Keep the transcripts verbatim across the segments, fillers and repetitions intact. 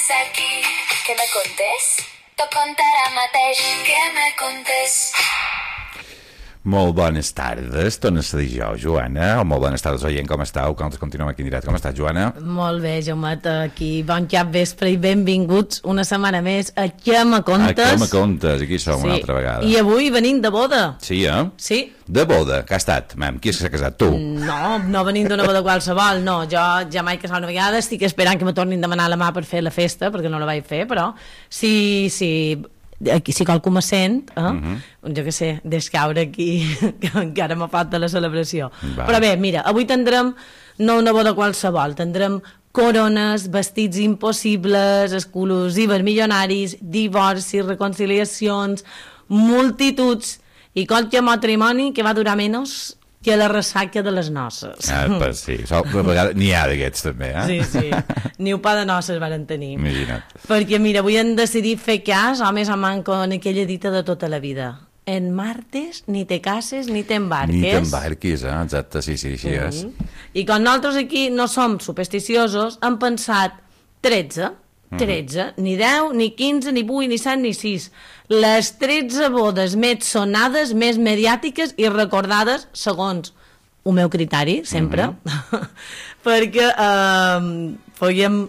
tienes aquí? Que me contés? T'ho contarà mateix. Que me contés? Molt bones tardes, torna a ser jo, Joana. O molt bones tardes, oient, com estàu? Com continuem aquí en directe. Com estàs, Joana? Molt bé, Jaumet, aquí. Bon cap vespre i benvinguts una setmana més a Què me contes? A Què me contes? Aquí som sí. Una altra vegada. I avui venim de boda. Sí, eh? Sí. De boda, que ha estat, mam? Qui s'ha casat? Tu? No, no venim d'una boda qualsevol, no. Jo ja m'he casat una vegada, estic esperant que me tornin a demanar la mà per fer la festa, perquè no la vaig fer, però sí, sí... Aquí, si qualcú me sent, eh? uh -huh. jo què sé, descaure aquí que encara m'ha falta la celebració. Va. Però bé, mira, avui tindrem no una boda qualsevol, tindrem corones, vestits impossibles, exclusives milionaris, divorcis, reconciliacions, multituds i qualque matrimoni que va durar menys que la ressaca de les noces. Ah, pues sí, n'hi ha d'aquests també, eh? Sí, sí, ni un pa de noces varen tenir. Imagina't. Perquè mira, avui han decidit fer cas, homes a manco, en aquella dita de tota la vida. En martes ni te cases ni t'embarques. Ni t'embarquis, eh? Exacte, sí, sí, així és. Mm -hmm. I com nosaltres aquí no som supersticiosos, hem pensat tretze, tretze, mm -hmm. ni deu, ni quinze, ni vuit, ni set, ni sis. Les tretze bodes més sonades, més mediàtiques i recordades segons el meu criteri, sempre, mm -hmm. perquè eh, podíem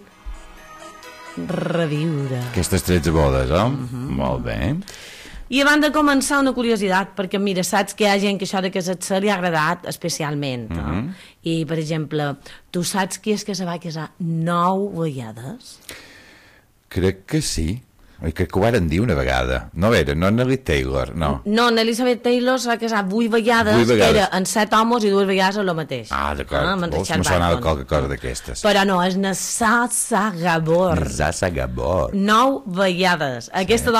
reviure aquestes tretze bodes, eh? Mm -hmm. Molt bé. I abans de començar, una curiositat, perquè mira, saps que hi ha gent que això de casar-se li ha agradat especialment, mm -hmm. eh? I per exemple, tu saps qui és que se va casar nou vegades? Crec que sí. Oi, crec que ho varen dir una vegada. No era, no Nelly Taylor, no. No, Elizabeth Taylor s'ha casat vuit vegades, vuit vegades, que era en set homes i dues vegades el mateix. Ah, d'acord. Ah, Vols, me sonava qualque cosa d'aquestes. Però no, és Nassassa Gabor. Nassassa Gabor. Nou vegades. Aquesta